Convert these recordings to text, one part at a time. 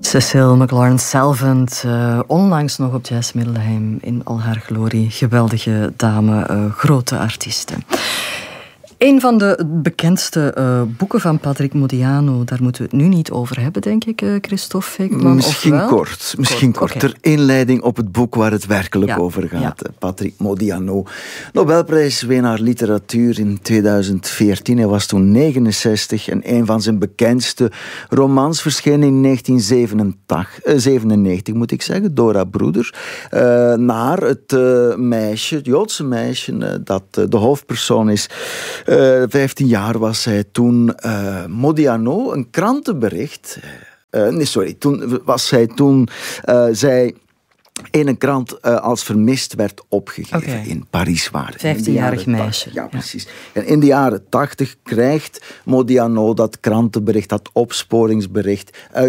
Cecile McLaurin-Salvant, onlangs nog op Jazz Middelheim in al haar glorie. Geweldige dame, grote artieste. Een van de bekendste boeken van Patrick Modiano, daar moeten we het nu niet over hebben, denk ik, Christophe Feekman. Misschien kort. Okay. Ter inleiding op het boek waar het werkelijk over gaat. Ja. Patrick Modiano, Nobelprijswinnaar literatuur in 2014. Hij was toen 69 en een van zijn bekendste romans verscheen in 1997, moet ik zeggen, Dora Bruder. Naar het meisje, het Joodse meisje, dat de hoofdpersoon is. 15 jaar was hij toen. Modiano, een krantenbericht. Toen was hij zij in een krant als vermist werd opgegeven in Parijs. 15-jarig meisje. Ja, precies. En in de jaren 80 krijgt Modiano dat krantenbericht, dat opsporingsbericht uit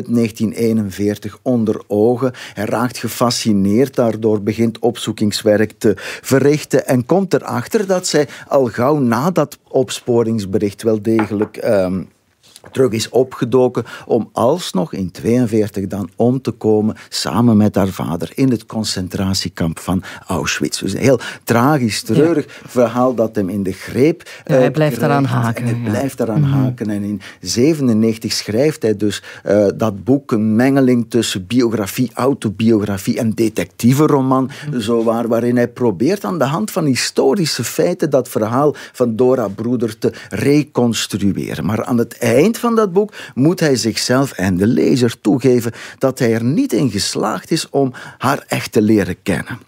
1941 onder ogen. Hij raakt gefascineerd daardoor, begint opzoekingswerk te verrichten en komt erachter dat zij al gauw na dat opsporingsbericht wel degelijk terug is opgedoken om alsnog in 1942 dan om te komen samen met haar vader in het concentratiekamp van Auschwitz. Dus een heel tragisch, treurig verhaal dat hem in de greep hij blijft daaraan haken. Hij blijft daaraan haken. En in 1997 schrijft hij dus dat boek, een mengeling tussen biografie, autobiografie en detectiveroman, waarin hij probeert aan de hand van historische feiten dat verhaal van Dora Bruder te reconstrueren. Maar aan het eind van dat boek moet hij zichzelf en de lezer toegeven dat hij er niet in geslaagd is om haar echt te leren kennen.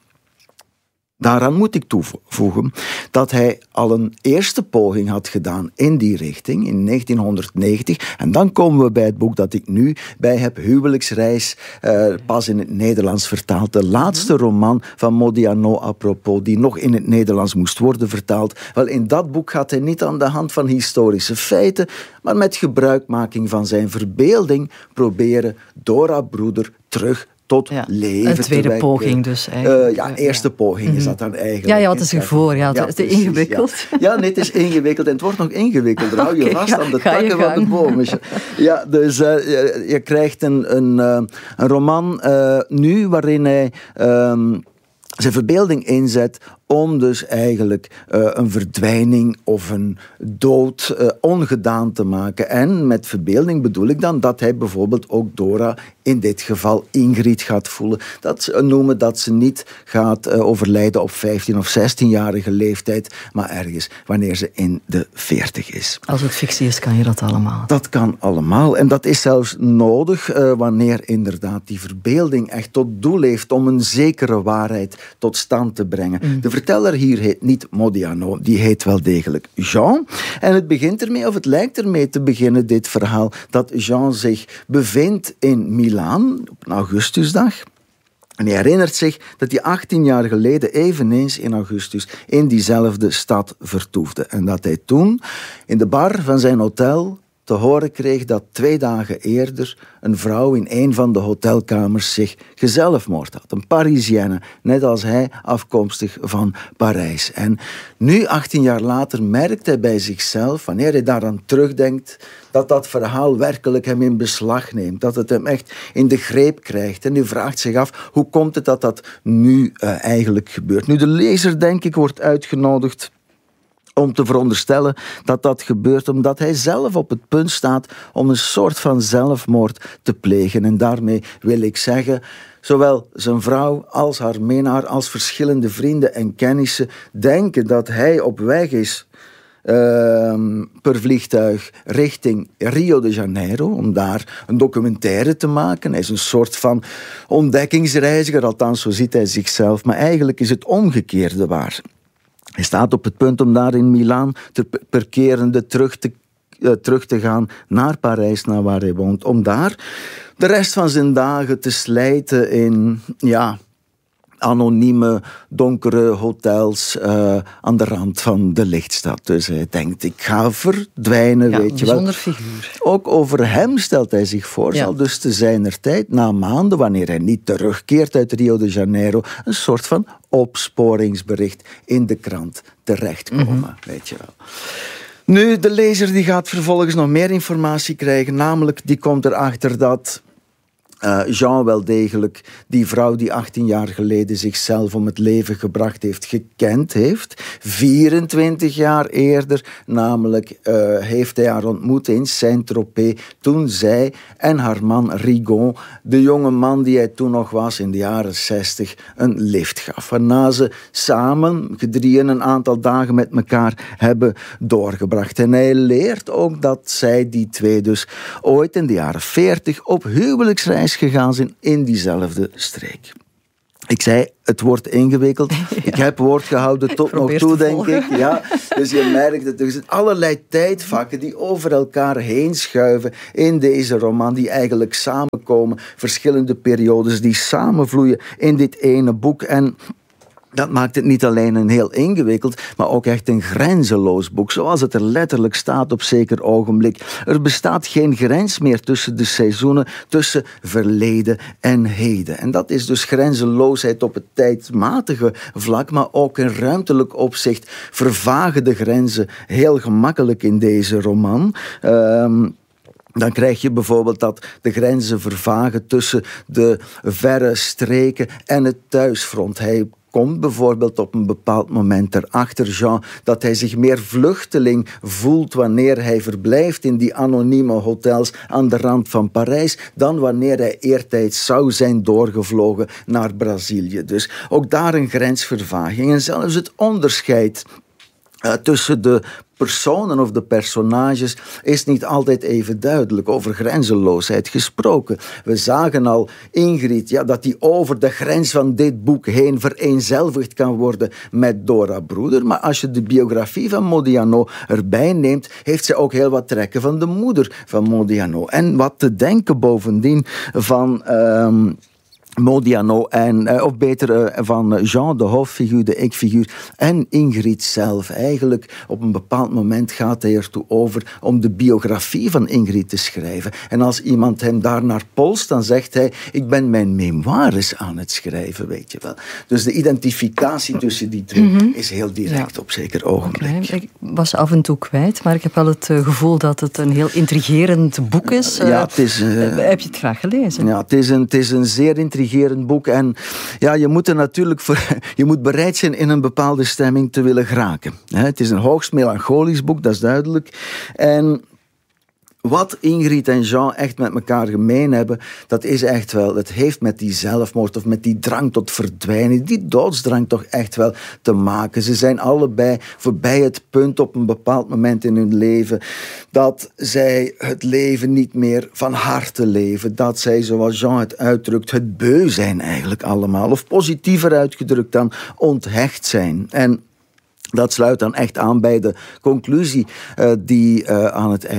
Daaraan moet ik toevoegen dat hij al een eerste poging had gedaan in die richting in 1990. En dan komen we bij het boek dat ik nu bij heb, Huwelijksreis, pas in het Nederlands vertaald. De laatste roman van Modiano, apropos, die nog in het Nederlands moest worden vertaald. Wel, in dat boek gaat hij niet aan de hand van historische feiten, maar met gebruikmaking van zijn verbeelding proberen Dora Bruder terug tot leven. Een tweede poging dus eigenlijk. Eerste poging is dat dan eigenlijk. Ja, wat is ervoor? Het is ingewikkeld. Ja, nee, het is ingewikkeld en het wordt nog ingewikkelder. Hou je vast aan de takken van de boom. Ja, dus je krijgt een roman nu waarin hij zijn verbeelding inzet om dus eigenlijk een verdwijning of een dood ongedaan te maken. En met verbeelding bedoel ik dan dat hij bijvoorbeeld ook Dora, in dit geval Ingrid, gaat voelen. Dat ze noemen dat ze niet gaat overlijden op 15 of 16-jarige leeftijd, maar ergens wanneer ze in de 40 is. Als het fictie is, kan je dat allemaal. Dat kan allemaal. En dat is zelfs nodig wanneer inderdaad die verbeelding echt tot doel heeft om een zekere waarheid tot stand te brengen. De verteller hier heet niet Modiano, die heet wel degelijk Jean. En het begint ermee, of het lijkt ermee te beginnen, dit verhaal, dat Jean zich bevindt in Milaan op een augustusdag. En hij herinnert zich dat hij 18 jaar geleden eveneens in augustus in diezelfde stad vertoefde. En dat hij toen in de bar van zijn hotel te horen kreeg dat 2 dagen eerder een vrouw in een van de hotelkamers zich gezelfmoord had. Een Parisienne, net als hij, afkomstig van Parijs. En nu, 18 jaar later, merkt hij bij zichzelf, wanneer hij daaraan terugdenkt, dat dat verhaal werkelijk hem in beslag neemt. Dat het hem echt in de greep krijgt. En hij vraagt zich af, hoe komt het dat dat nu eigenlijk gebeurt? Nu, de lezer, denk ik, wordt uitgenodigd om te veronderstellen dat dat gebeurt omdat hij zelf op het punt staat om een soort van zelfmoord te plegen. En daarmee wil ik zeggen, zowel zijn vrouw als haar minnaar, als verschillende vrienden en kennissen denken dat hij op weg is per vliegtuig richting Rio de Janeiro, om daar een documentaire te maken. Hij is een soort van ontdekkingsreiziger, althans zo ziet hij zichzelf, maar eigenlijk is het omgekeerde waar. Hij staat op het punt om daar in Milaan per kerende terug te gaan naar Parijs, naar waar hij woont, om daar de rest van zijn dagen te slijten in, anonieme, donkere hotels aan de rand van de lichtstad. Dus hij denkt, ik ga verdwijnen, weet je wel. Bijzonder figuur. Ook over hem stelt hij zich voor, zal dus te zijnertijd, na maanden, wanneer hij niet terugkeert uit Rio de Janeiro, een soort van opsporingsbericht in de krant terechtkomen, weet je wel. Nu, de lezer die gaat vervolgens nog meer informatie krijgen, namelijk die komt erachter dat Jean wel degelijk die vrouw die 18 jaar geleden zichzelf om het leven gebracht heeft, gekend heeft. 24 jaar eerder namelijk heeft hij haar ontmoet in Saint-Tropez, toen zij en haar man Rigon, de jonge man die hij toen nog was in de jaren 60, een lift gaf. Waarna ze samen, gedrieën, een aantal dagen met elkaar hebben doorgebracht. En hij leert ook dat zij, die twee dus, ooit in de jaren 40 op huwelijksreis gegaan zijn in diezelfde streek. Ik zei, het wordt ingewikkeld. Ja. Ik heb woord gehouden tot nog toe, denk ik. Ja, dus je merkt het. Er zijn allerlei tijdvakken die over elkaar heen schuiven in deze roman, die eigenlijk samenkomen. Verschillende periodes die samenvloeien in dit ene boek. En dat maakt het niet alleen een heel ingewikkeld, maar ook echt een grenzeloos boek, zoals het er letterlijk staat op zeker ogenblik. Er bestaat geen grens meer tussen de seizoenen, tussen verleden en heden. En dat is dus grenzeloosheid op het tijdmatige vlak, maar ook in ruimtelijk opzicht vervagen de grenzen heel gemakkelijk in deze roman. Dan krijg je bijvoorbeeld dat de grenzen vervagen tussen de verre streken en het thuisfront. Hij komt bijvoorbeeld op een bepaald moment erachter, Jean, dat hij zich meer vluchteling voelt wanneer hij verblijft in die anonieme hotels aan de rand van Parijs, dan wanneer hij eertijds zou zijn doorgevlogen naar Brazilië. Dus ook daar een grensvervaging. En zelfs het onderscheid tussen de personen of de personages is niet altijd even duidelijk. Over grenzeloosheid gesproken. We zagen al Ingrid, dat die over de grens van dit boek heen vereenzelvigd kan worden met Dora Broeder. Maar als je de biografie van Modiano erbij neemt, heeft ze ook heel wat trekken van de moeder van Modiano. En wat te denken bovendien van Modiano of beter van Jean, de hoofdfiguur, de ik-figuur, en Ingrid zelf. Eigenlijk op een bepaald moment gaat hij ertoe over om de biografie van Ingrid te schrijven. En als iemand hem daarnaar polst, dan zegt hij, ik ben mijn memoires aan het schrijven, weet je wel. Dus de identificatie tussen die twee is heel direct op zeker ogenblik. Okay. Ik was af en toe kwijt, maar ik heb wel het gevoel dat het een heel intrigerend boek is. Het is heb je het graag gelezen? Ja, het is een zeer intrigerend boek. En ja, je moet er natuurlijk je moet bereid zijn in een bepaalde stemming te willen geraken. Het is een hoogst melancholisch boek, dat is duidelijk. En wat Ingrid en Jean echt met elkaar gemeen hebben, dat is echt wel, het heeft met die zelfmoord of met die drang tot verdwijnen, die doodsdrang toch echt wel te maken. Ze zijn allebei voorbij het punt op een bepaald moment in hun leven dat zij het leven niet meer van harte leven. Dat zij, zoals Jean het uitdrukt, het beu zijn eigenlijk allemaal. Of positiever uitgedrukt dan onthecht zijn. En dat sluit dan echt aan bij de conclusie die aan het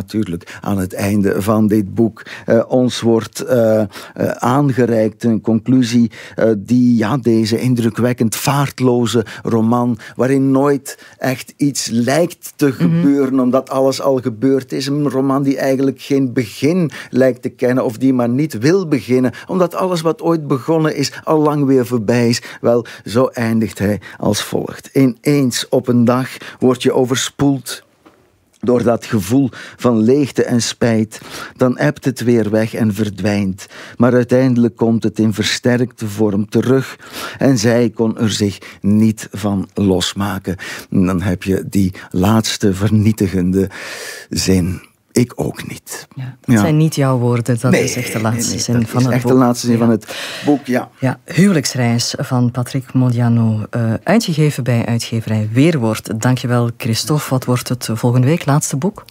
einde van dit boek ons wordt aangereikt. Een conclusie die deze indrukwekkend vaartloze roman, waarin nooit echt iets lijkt te gebeuren, omdat alles al gebeurd is. Een roman die eigenlijk geen begin lijkt te kennen, of die maar niet wil beginnen, omdat alles wat ooit begonnen is al lang weer voorbij is. Wel, zo eindigt hij als volgt. Ineens op een dag word je overspoeld door dat gevoel van leegte en spijt. Dan ebt het weer weg en verdwijnt. Maar uiteindelijk komt het in versterkte vorm terug. En zij kon er zich niet van losmaken. En dan heb je die laatste vernietigende zin. Ik ook niet. Ja, dat zijn niet jouw woorden, dat is echt de laatste zin van het boek. Dat is echt de laatste zin van het boek, ja. Ja, Huwelijksreis van Patrick Modiano, uitgegeven bij uitgeverij Weerwoord. Dankjewel, Christophe. Wat wordt het volgende week, laatste boek?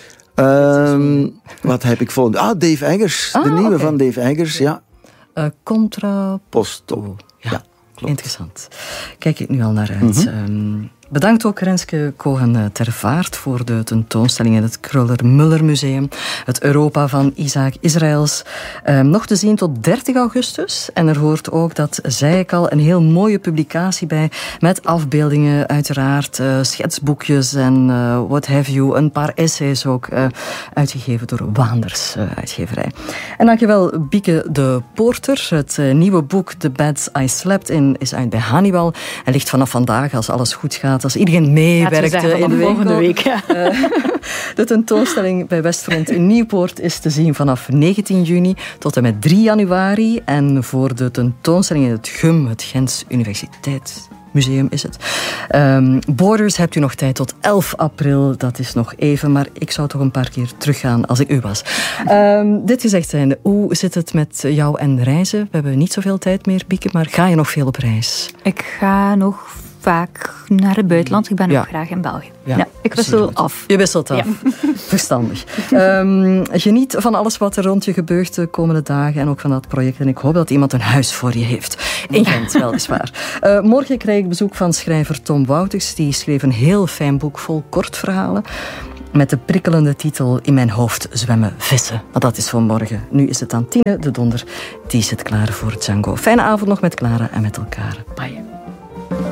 Wat heb ik volgende? Dave Eggers, de nieuwe van Dave Eggers, ja. Contraposto. Ja, klopt. Interessant. Kijk ik nu al naar uit. Bedankt ook Renske Cohen-Tervaart voor de tentoonstelling in het Kruller-Müller Museum. Het Europa van Isaac Israëls. Nog te zien tot 30 augustus. En er hoort ook, dat zei ik al, een heel mooie publicatie bij. Met afbeeldingen uiteraard, schetsboekjes en what have you. Een paar essays ook, uitgegeven door Waanders uitgeverij. En dankjewel Bieke de Poorter. Het nieuwe boek The Beds I Slept In is uit bij Hannibal. En ligt vanaf vandaag, als alles goed gaat, Als iedereen meewerkt in de volgende week. Ja. De tentoonstelling bij Westfront in Nieuwpoort is te zien vanaf 19 juni tot en met 3 januari. En voor de tentoonstelling in het GUM, het Gens Universiteitsmuseum is het. Borders hebt u nog tijd tot 11 april. Dat is nog even, maar ik zou toch een paar keer teruggaan als ik u was. Dit gezegd zijnde, hoe zit het met jou en reizen? We hebben niet zoveel tijd meer, Bieke, maar ga je nog veel op reis? Ik ga nog vaak naar het buitenland. Ik ben ook graag in België. Ja, ik wissel af. Je wisselt af. Ja. Verstandig. Geniet van alles wat er rond je gebeurt de komende dagen en ook van dat project. En ik hoop dat iemand een huis voor je heeft. In Gent, weliswaar. Morgen krijg ik bezoek van schrijver Tom Wouters. Die schreef een heel fijn boek vol kortverhalen. Met de prikkelende titel In mijn hoofd zwemmen vissen. Maar dat is voor morgen. Nu is het aan Tine de Donder. Die zit klaar voor Django. Fijne avond nog met Clara en met elkaar. Bye.